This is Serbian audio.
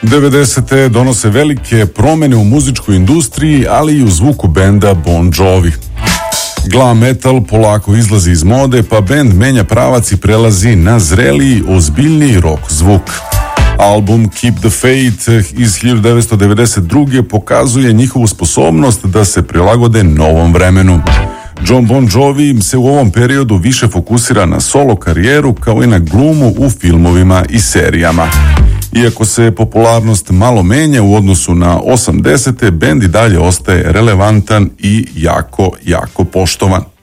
90. donose velike promene u muzičkoj industriji, ali i u zvuku benda Bon Jovi. Glam metal polako izlazi iz mode, pa bend menja pravac i prelazi na zreliji, ozbiljniji rock zvuk. Album Keep the Faith iz 1992. pokazuje njihovu sposobnost da se prilagode novom vremenu. Jon Bon Jovi se u ovom periodu više fokusira na solo karijeru kao i na glumu u filmovima i serijama. Iako se popularnost malo menja u odnosu na 80. bend i dalje ostaje relevantan i jako poštovan.